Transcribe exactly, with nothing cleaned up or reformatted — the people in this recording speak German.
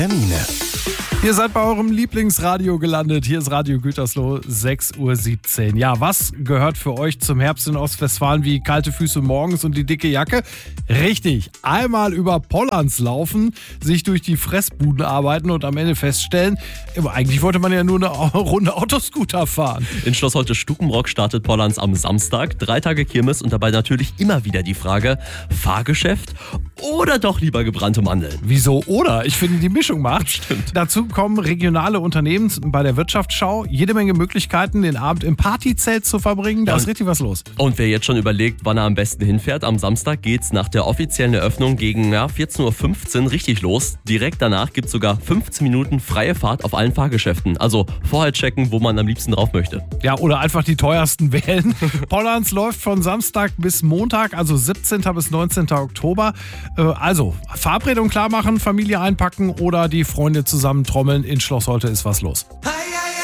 Termine. Ihr seid bei eurem Lieblingsradio gelandet. Hier ist Radio Gütersloh, sechs Uhr siebzehn. Ja, was gehört für euch zum Herbst in Ostwestfalen wie kalte Füße morgens und die dicke Jacke? Richtig, einmal über Pollanz laufen, sich durch die Fressbuden arbeiten und am Ende feststellen, eigentlich wollte man ja nur eine Runde Autoscooter fahren. In Schloss Holte-Stukenbrock startet Pollanz am Samstag. Drei Tage Kirmes und dabei natürlich immer wieder die Frage, Fahrgeschäft oder doch lieber gebrannte Mandeln? Wieso oder? Ich finde, die Mischung macht. Stimmt. Dazu kommen regionale Unternehmen bei der Wirtschaftsschau. Jede Menge Möglichkeiten, den Abend im Partyzelt zu verbringen. Da Ja. ist richtig was los. Und wer jetzt schon überlegt, wann er am besten hinfährt, am Samstag geht's nach der offiziellen Eröffnung gegen ja, vierzehn Uhr fünfzehn richtig los. Direkt danach gibt's sogar fünfzehn Minuten freie Fahrt auf allen Fahrgeschäften. Also vorher checken, wo man am liebsten drauf möchte. Ja, oder einfach die teuersten wählen. Pollanz läuft von Samstag bis Montag, also siebzehnten bis neunzehnten Oktober. Äh, Also, Verabredung klar machen, Familie einpacken oder die Freunde zusammen trommeln. In Schloss Holte ist was los.